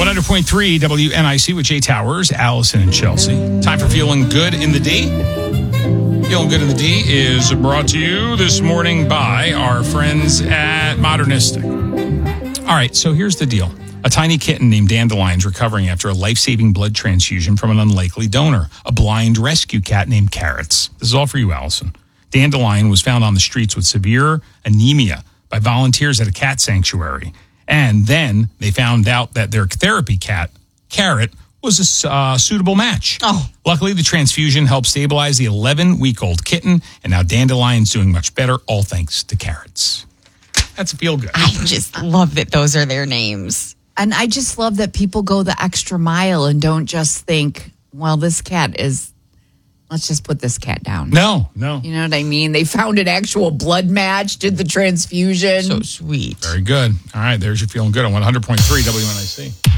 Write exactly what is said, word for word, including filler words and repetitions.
one hundred point three W N I C with Jay Towers, Allison, and Chelsea. Time for Feeling Good in the D. Feeling Good in the D is brought to you this morning by our friends at Modernistic. All right, so here's the deal. A tiny kitten named Dandelion is recovering after a life-saving blood transfusion from an unlikely donor, a blind rescue cat named Carrots. This is all for you, Allison. Dandelion was found on the streets with severe anemia by volunteers at a cat sanctuary. And then they found out that their therapy cat, Carrot, was a uh, suitable match. Oh. Luckily, the transfusion helped stabilize the eleven-week-old kitten, and now Dandelion's doing much better, all thanks to Carrots. That's a feel good. I just love that those are their names. And I just love that people go the extra mile and don't just think, well, this cat is, let's just put this cat down. No, no. You know what I mean? They found an actual blood match, did the transfusion. So sweet. Very good. All right, there's your Feeling Good on one hundred point three W N I C.